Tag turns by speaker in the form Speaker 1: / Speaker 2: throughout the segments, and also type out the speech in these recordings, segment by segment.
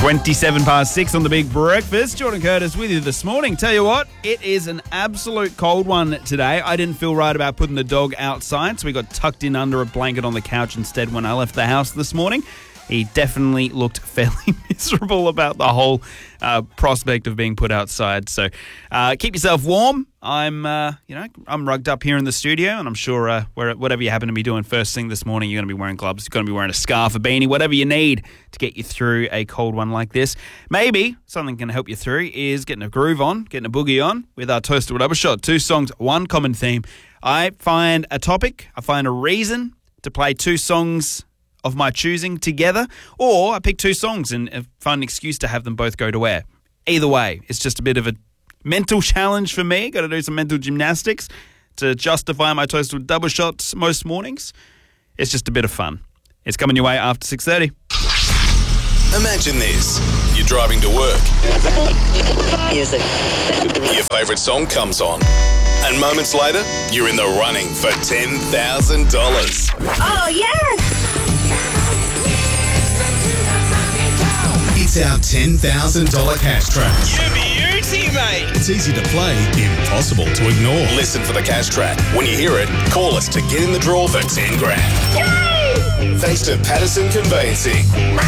Speaker 1: 27 past 6 on the Big Breakfast. Jordan Curtis with you this morning. Tell you what, it is an absolute cold one today. I didn't feel right about putting the dog outside, so we got tucked in under a blanket on the couch instead when I left the house this morning. He definitely looked fairly miserable about the whole prospect of being put outside. So keep yourself warm. I'm rugged up here in the studio, and I'm sure whatever you happen to be doing first thing this morning, you're going to be wearing gloves, you're going to be wearing a scarf, a beanie, whatever you need to get you through a cold one like this. Maybe something can help you through is getting a groove on, getting a boogie on with our Toasted Double Shot. 2 songs, 1 common theme. I find a topic, I find a reason to play 2 songs of my choosing together, or I pick 2 songs and find an excuse to have them both go to air. Either way, it's just a bit of a mental challenge for me. Got to do some mental gymnastics to justify my Toasted Double Shots most mornings. It's just a bit of fun. It's coming your way after 6:30.
Speaker 2: Imagine this. You're driving to work.
Speaker 3: Music.
Speaker 2: Your favourite song comes on. And moments later, you're in the running for $10,000.
Speaker 3: Oh, yes!
Speaker 2: It's our $10,000 cash track.
Speaker 4: You beauty, mate.
Speaker 2: It's easy to play, impossible to ignore. Listen for the cash track. When you hear it, call us to get in the draw for 10 grand.
Speaker 3: Yay!
Speaker 2: Thanks to Patterson Conveyancing.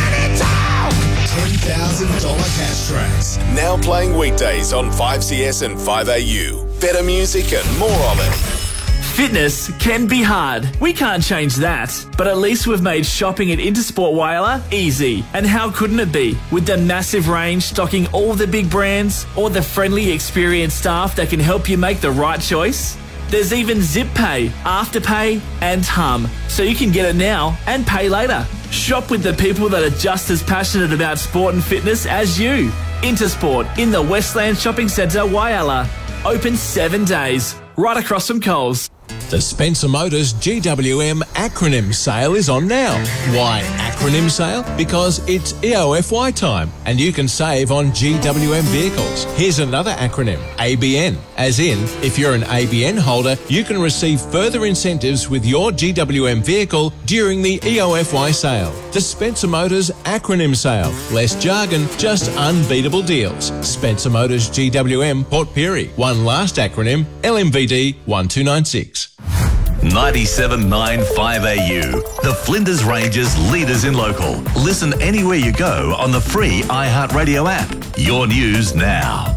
Speaker 2: $10,000 cash tracks. Now playing weekdays on 5CS and 5AU. Better music and more of it.
Speaker 5: Fitness can be hard. We can't change that. But at least we've made shopping at Intersport Whyalla easy. And how couldn't it be? With the massive range stocking all the big brands, or the friendly, experienced staff that can help you make the right choice. There's even Zip Pay, Afterpay and Hum. So you can get it now and pay later. Shop with the people that are just as passionate about sport and fitness as you. Intersport in the Westland Shopping Centre, Whyalla. Open 7 days. Right across from Coles.
Speaker 6: The Spencer Motors GWM acronym sale is on now. Why acronym sale? Because it's EOFY time and you can save on GWM vehicles. Here's another acronym, ABN. As in, if you're an ABN holder, you can receive further incentives with your GWM vehicle during the EOFY sale. The Spencer Motors acronym sale. Less jargon, just unbeatable deals. Spencer Motors GWM Port Pirie. One last acronym, LMVD 1296.
Speaker 7: 97.9 5AU, the Flinders Ranges leaders in local. Listen anywhere you go on the free iHeartRadio app. Your news now.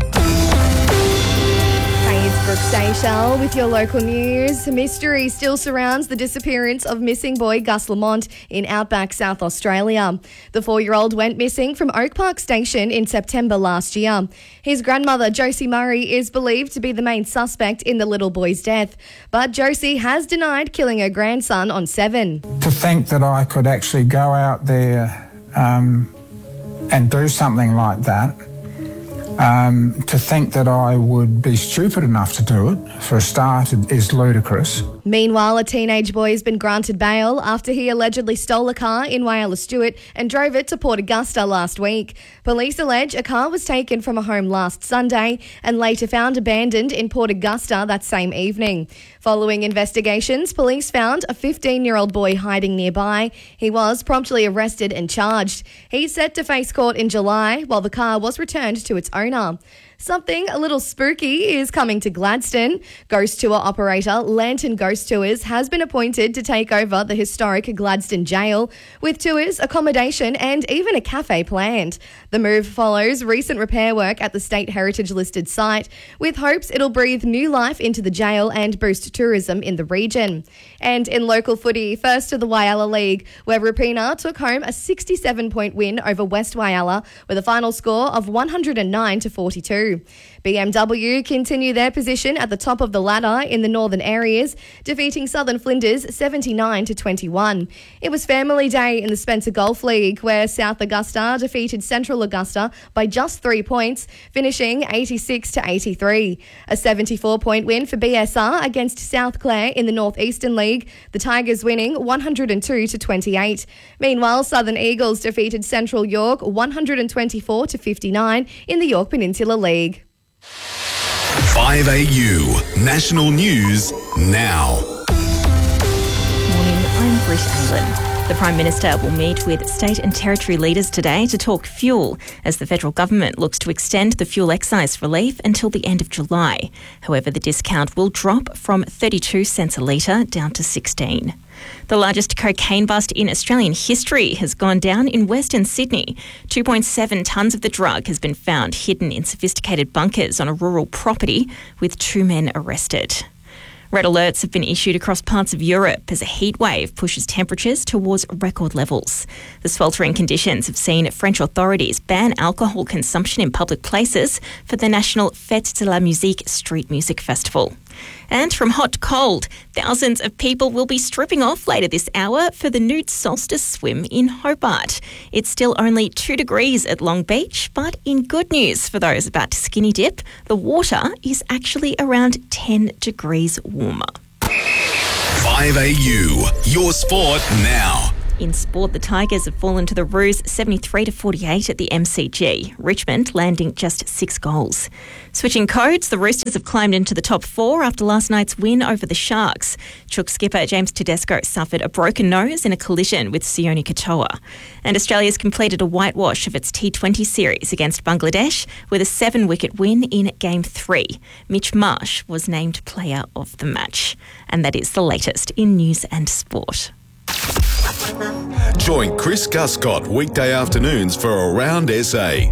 Speaker 8: Hey, it's Brooke Seychelles with your local news. Mystery still surrounds the disappearance of missing boy Gus Lamont in outback South Australia. The 4-year-old went missing from Oak Park Station in September last year. His grandmother, Josie Murray, is believed to be the main suspect in the little boy's death. But Josie has denied killing her grandson on 7.
Speaker 9: To think that I could actually go out there and do something like that, to think that I would be stupid enough to do it, for a start, is ludicrous.
Speaker 8: Meanwhile, a teenage boy has been granted bail after he allegedly stole a car in Whyalla Stewart and drove it to Port Augusta last week. Police allege a car was taken from a home last Sunday and later found abandoned in Port Augusta that same evening. Following investigations, police found a 15-year-old boy hiding nearby. He was promptly arrested and charged. He's set to face court in July while the car was returned to its owner. Something a little spooky is coming to Gladstone. Ghost tour operator Lantern Ghost Tours has been appointed to take over the historic Gladstone Jail, with tours, accommodation and even a cafe planned. The move follows recent repair work at the State Heritage listed site, with hopes it'll breathe new life into the jail and boost tourism in the region. And in local footy, first to the Whyalla League, where Rapina took home a 67-point win over West Whyalla with a final score of 109-42. BMW continue their position at the top of the ladder in the northern areas, defeating Southern Flinders 79-21. It was Family Day in the Spencer Golf League, where South Augusta defeated Central Augusta by just 3 points, finishing 86-83. A 74-point win for BSR against South Clare in the Northeastern League, the Tigers winning 102-28. Meanwhile, Southern Eagles defeated Central York 124-59 in the York Peninsula League.
Speaker 2: 5AU, national news now.
Speaker 10: Morning, I'm Britt Allen. The Prime Minister will meet with state and territory leaders today to talk fuel as the federal government looks to extend the fuel excise relief until the end of July. However, the discount will drop from 32 cents a litre down to 16. The largest cocaine bust in Australian history has gone down in Western Sydney. 2.7 tonnes of the drug has been found hidden in sophisticated bunkers on a rural property, with 2 men arrested. Red alerts have been issued across parts of Europe as a heat wave pushes temperatures towards record levels. The sweltering conditions have seen French authorities ban alcohol consumption in public places for the national Fête de la Musique street music festival. And from hot to cold, thousands of people will be stripping off later this hour for the nude solstice swim in Hobart. It's still only 2 degrees at Long Beach, but in good news for those about to skinny dip, the water is actually around 10 degrees warmer.
Speaker 2: 5AU, your sport now.
Speaker 10: In sport, the Tigers have fallen to the Roos 73-48 at the MCG, Richmond landing just 6 goals. Switching codes, the Roosters have climbed into the top 4 after last night's win over the Sharks. Chook skipper James Tedesco suffered a broken nose in a collision with Sione Katoa. And Australia's completed a whitewash of its T20 series against Bangladesh with a 7-wicket win in Game 3. Mitch Marsh was named Player of the Match. And that is the latest in news and sport.
Speaker 2: Join Chris Guscott weekday afternoons for Around SA.